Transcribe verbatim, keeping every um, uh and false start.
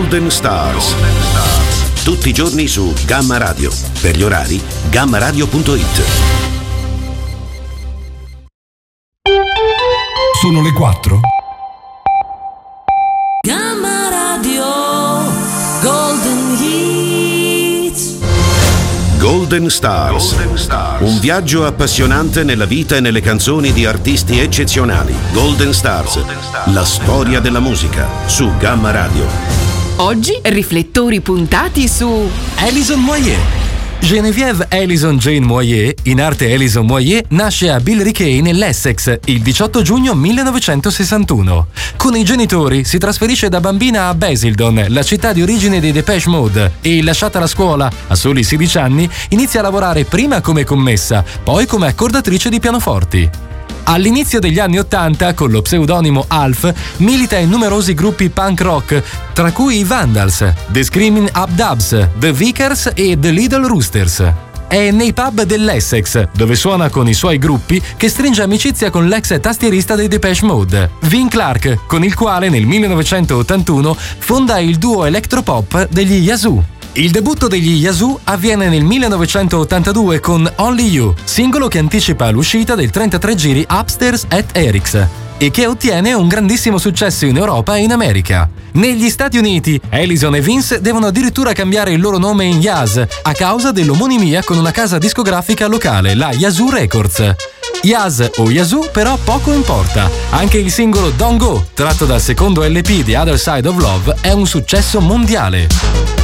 Golden Stars. Tutti i giorni su Gamma Radio. Per gli orari, gamma radio punto it. Sono le quattro. Gamma Radio Golden Hits. Golden Stars. Golden Stars. Un viaggio appassionante nella vita e nelle canzoni di artisti eccezionali. Golden Stars. Golden Stars. La storia della musica su Gamma Radio. Oggi riflettori puntati su Alison Moyet. Geneviève Alison Jane Moyet, in arte Alison Moyet, nasce a Billericay nell'Essex il diciotto giugno millenovecentosessantuno. Con i genitori si trasferisce da bambina a Basildon, la città di origine dei Depeche Mode, e lasciata la scuola a soli sedici anni inizia a lavorare prima come commessa, poi come accordatrice di pianoforti. All'inizio degli anni Ottanta, con lo pseudonimo Alf, milita in numerosi gruppi punk rock, tra cui i Vandals, The Screaming Up-Dubs, The Vickers e The Little Roosters. È nei pub dell'Essex, dove suona con i suoi gruppi, che stringe amicizia con l'ex tastierista dei Depeche Mode, Vin Clark, con il quale nel millenovecentottantuno fonda il duo electropop degli Yazoo. Il debutto degli Yazoo avviene nel millenovecentottantadue con Only You, singolo che anticipa l'uscita del trentatré giri Upstairs at Eric's e che ottiene un grandissimo successo in Europa e in America. Negli Stati Uniti, Alison e Vince devono addirittura cambiare il loro nome in Yaz a causa dell'omonimia con una casa discografica locale, la Yazoo Records. Yaz o Yazoo però poco importa, anche il singolo Don't Go, tratto dal secondo L P di Other Side of Love, è un successo mondiale.